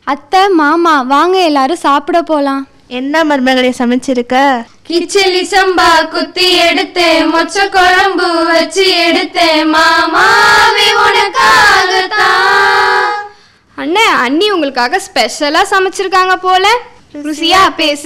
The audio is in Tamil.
அத்தை மாமா வாங்க எல்லாரும் சாப்பிட போலாம். என்ன மருமகளே சமைச்சிருக்க? கிச்சிலி சம்பா குத்தி எடுத்தேன், மொச்ச குழம்பு வச்சு எடுத்தேன், மாமாவே உனக்காகத்தான். அண்ணே அண்ணி உங்களுக்காக ஸ்பெஷலா சமைச்சிருக்காங்க போல. ருசியா பேசு.